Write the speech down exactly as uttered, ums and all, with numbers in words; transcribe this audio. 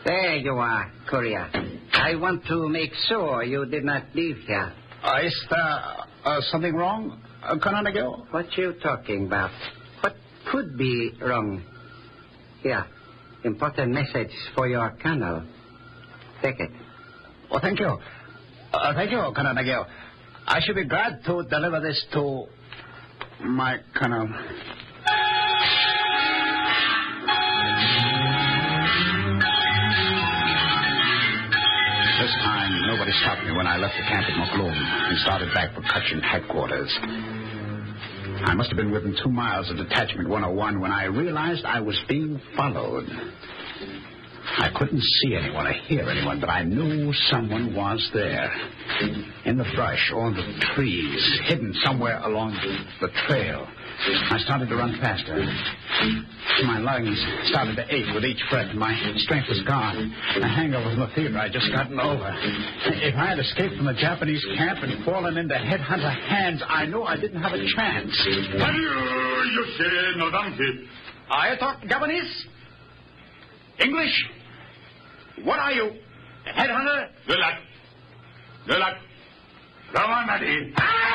There you are, courier. I want to make sure you did not leave here. Uh, is there uh, something wrong, uh, Kananago? What you talking about? What could be wrong? Here, important message for your colonel. Take it. Well, thank you. Uh, thank you, Kananago. I should be glad to deliver this to my colonel. This time, nobody stopped me when I left the camp at Macloom and started back for Cochin headquarters. I must have been within two miles of Detachment one oh one when I realized I was being followed. I couldn't see anyone or hear anyone, but I knew someone was there. In the brush or in the trees, hidden somewhere along the, the trail. I started to run faster. My lungs started to ache with each breath. My strength was gone. The hangover from the fever I'd just gotten over. If I had escaped from the Japanese camp and fallen into headhunter hands, I knew I didn't have a chance. What do you, you say, no donkey? I talk Japanese? English? What are you? A headhunter? Good luck. Good luck. Come on, Matty.